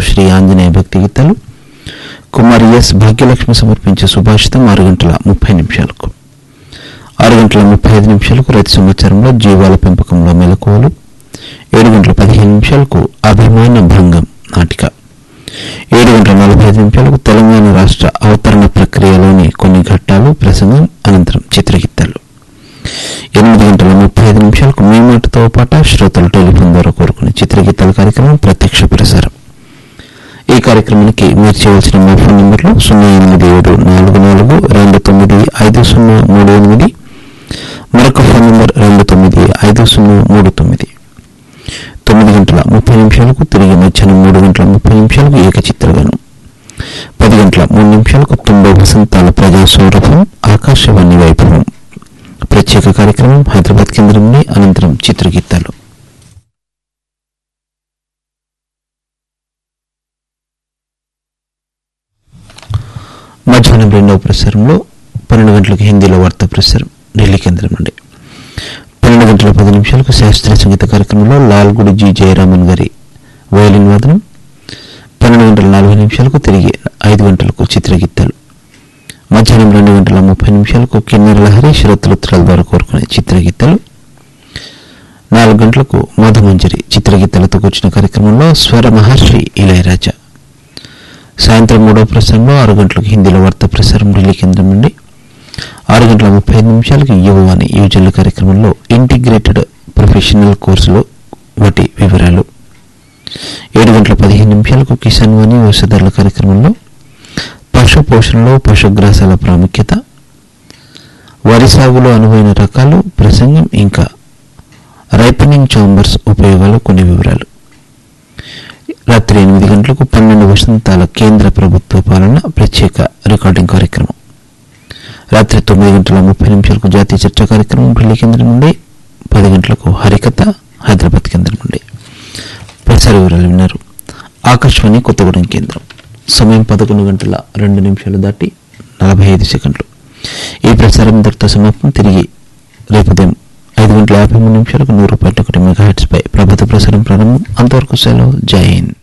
శ్రీ ఆంజనేయ భక్తి గీతాలు, కుమారి ఎస్ భాగ్యలక్ష్మి సమర్పించే సుభాషితం 6:30 6:35 రైతు సమాచారంలో జీవాల పెంపకంలో మెలకువలు, 7:15 అభిమాన భంగం నాటిక, 7:45 తెలంగాణ రాష్ట్ర అవతరణ ప్రక్రియలోని కొన్ని ఘట్టాలు ప్రసంగం, అనంతరం చిత్రగీతాలు, 8:35 మీ మాటతో పాట శ్రోతలు టెలిఫోన్ ద్వారా కోరుకునే చిత్రగీతాల కార్యక్రమం ప్రత్యక్ష ప్రసారం. ఈ కార్యక్రమానికి మీరు చేయవలసిన మా ఫోన్ నంబర్లు 08744295038, మరొక ఫోన్ నంబర్ 295039. 9:30 తిరిగి మధ్యాహ్నం 3:30 ఏక చిత్రగానం, 10:03 90 వసంతాల ప్రజా సౌరభం ఆకాశవాణి వైభవం ప్రత్యేక కార్యక్రమం హైదరాబాద్ కేంద్రం నుండి, అనంతరం చిత్రగీతాలు. మధ్యాహ్నం 2వ ప్రసారంలో 12 గంటలకు హిందీలో వార్తా ప్రసారం ఢిల్లీ కేంద్రం నుండి. 12:10 శాస్త్రీయ సంగీత కార్యక్రమంలో లాల్గుడి జి జయరామన్ గారి వయలిన్ వాదనం, 12:40 తిరిగి 5 గంటలకు చిత్రగీతాలు, మధ్యాహ్నం 2:30 కిన్నెర లహరి శ్రోతృత్రాల ద్వారా కోరుకునే చిత్రగీతాలు, 4 గంటలకు మధుమంజరి చిత్రగీతాలతో కూర్చున్న కార్యక్రమంలో స్వర మహర్షి ఇళయరాజా. సాయంత్రం 3వ ప్రసారంలో 6 గంటలకు హిందీలో వార్తా ప్రసారం ఢిల్లీ కేంద్రం నుండి. 6:35 యువవాణి యువజనుల కార్యక్రమంలో ఇంటిగ్రేటెడ్ ప్రొఫెషనల్ కోర్సులో వాటి వివరాలు. 7:15 కిసాన్ వాణి వ్యవసాయదారుల కార్యక్రమంలో పశు పోషణలో పశుగ్రాసాల ప్రాముఖ్యత, వరి సాగులో అనువైన రకాలు ప్రసంగం, ఇంకా రైపనింగ్ చాంబర్స్ ఉపయోగాలు కొన్ని వివరాలు. రాత్రి 8 గంటలకు 12 వసంతాల కేంద్ర ప్రభుత్వ పాలన ప్రత్యేక రికార్డింగ్ కార్యక్రమం. రాత్రి 9:30 జాతీయ చర్చా కార్యక్రమం ఢిల్లీ కేంద్రం నుండి. 10 గంటలకు హరికథ హైదరాబాద్ కేంద్రం నుండి. ప్రసార వివరాలు విన్నారు. ఆకాశవాణి కొత్తగూడెం కేంద్రం. సమయం 11:02 ఈ ప్రసారం ఇంతటితో సమాప్తం. తిరిగి రేపు ఉదయం 5:53 100.1 మెగాహెర్ట్జ్ పై ప్రభాత ప్రసారం ప్రారంభం. అంతవరకు సెలవు. జై హింద్.